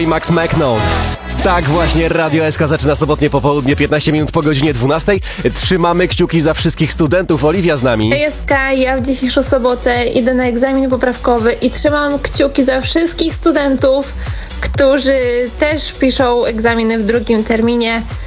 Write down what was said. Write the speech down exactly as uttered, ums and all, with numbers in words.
I Max Mcno. Tak właśnie, Radio S K zaczyna sobotnie popołudnie, piętnaście minut po godzinie dwunastej. Trzymamy kciuki za wszystkich studentów. Oliwia z nami. Hej S K, ja w dzisiejszą sobotę idę na egzamin poprawkowy i trzymam kciuki za wszystkich studentów, którzy też piszą egzaminy w drugim terminie.